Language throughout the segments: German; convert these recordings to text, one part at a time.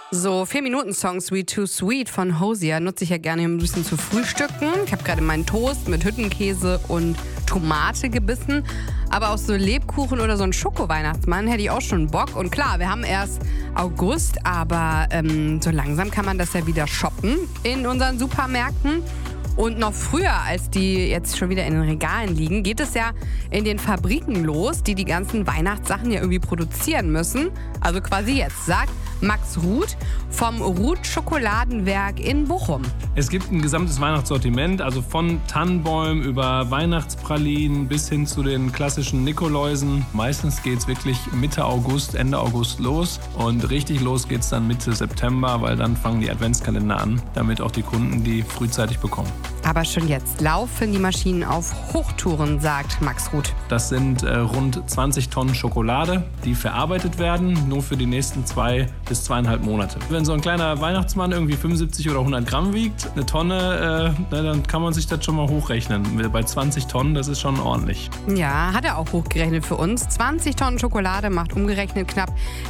So 4-Minuten-Song Sweet Too Sweet von Hozier nutze ich ja gerne, um ein bisschen zu frühstücken. Ich habe gerade meinen Toast mit Hüttenkäse und Tomate gebissen. Aber auch so Lebkuchen oder so ein Schoko-Weihnachtsmann hätte ich auch schon Bock. Und klar, wir haben erst August, aber so langsam kann man das ja wieder shoppen in unseren Supermärkten. Und noch früher, als die jetzt schon wieder in den Regalen liegen, geht es ja in den Fabriken los, die ganzen Weihnachtssachen ja irgendwie produzieren müssen. Also quasi jetzt, sagt Max Ruth vom Ruth Schokoladenwerk in Bochum. Es gibt ein gesamtes Weihnachtssortiment, also von Tannenbäumen über Weihnachtspralinen bis hin zu den klassischen Nikoläusen. Meistens geht es wirklich Mitte August, Ende August los und richtig los geht es dann Mitte September, weil dann fangen die Adventskalender an, damit auch die Kunden die frühzeitig bekommen. Aber schon jetzt laufen die Maschinen auf Hochtouren, sagt Max Ruth. Das sind rund 20 Tonnen Schokolade, die verarbeitet werden, nur für die nächsten 2 bis 2,5 Monate. Wenn so ein kleiner Weihnachtsmann irgendwie 75 oder 100 Gramm wiegt, eine Tonne, dann kann man sich das schon mal hochrechnen. Bei 20 Tonnen, das ist schon ordentlich. Ja, hat er auch hochgerechnet für uns. 20 Tonnen Schokolade macht umgerechnet knapp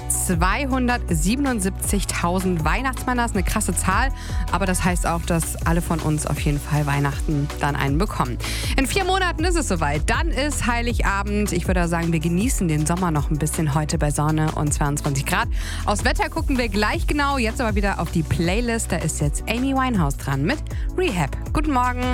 277.000 Weihnachtsmänner. Das ist eine krasse Zahl, aber das heißt auch, dass alle von uns auf jeden Fall Weihnachten dann einen bekommen. In 4 Monaten ist es soweit. Dann ist Heiligabend. Ich würde sagen, wir genießen den Sommer noch ein bisschen heute bei Sonne und 22 Grad. Aufs Wetter gucken wir gleich genau. Jetzt aber wieder auf die Playlist. Da ist jetzt Amy Winehouse dran mit Rehab. Guten Morgen.